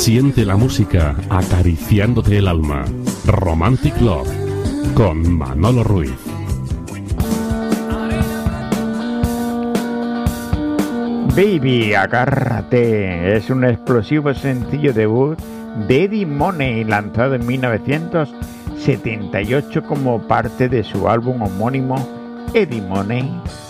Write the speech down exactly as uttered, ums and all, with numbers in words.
Siente la música acariciándote el alma. Romantic Love con Manolo Ruiz. Baby, agárrate. Es un explosivo sencillo debut de Eddie Money, lanzado en mil novecientos setenta y ocho como parte de su álbum homónimo Eddie Money